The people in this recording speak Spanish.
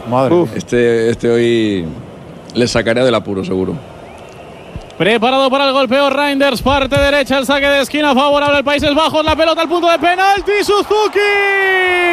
Madre mía. Este hoy le sacaría del apuro, seguro. Preparado para el golpeo Reinders, parte derecha, el saque de esquina favorable al Países Bajos, la pelota al punto de penalti, Suzuki.